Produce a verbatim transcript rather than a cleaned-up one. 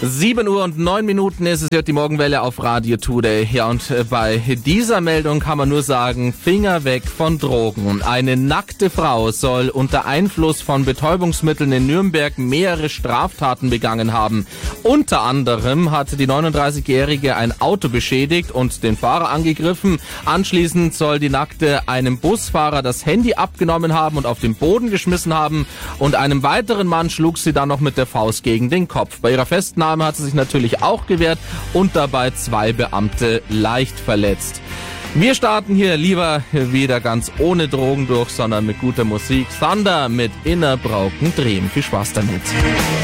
sieben Uhr und neun Minuten ist es, hört die Morgenwelle auf Radio Today. Ja, und bei dieser Meldung kann man nur sagen, Finger weg von Drogen. Eine nackte Frau soll unter Einfluss von Betäubungsmitteln in Nürnberg mehrere Straftaten begangen haben. Unter anderem hat die neununddreißigjährige ein Auto beschädigt und den Fahrer angegriffen. Anschließend soll die Nackte einem Busfahrer das Handy abgenommen haben und auf den Boden geschmissen haben. Und einem weiteren Mann schlug sie dann noch mit der Faust gegen den Kopf. Bei ihrer Festnahme hat sie sich natürlich auch gewehrt und dabei zwei Beamte leicht verletzt. Wir starten hier lieber wieder ganz ohne Drogen durch, sondern mit guter Musik. Thunder mit Inner Broken Dream. Viel Spaß damit.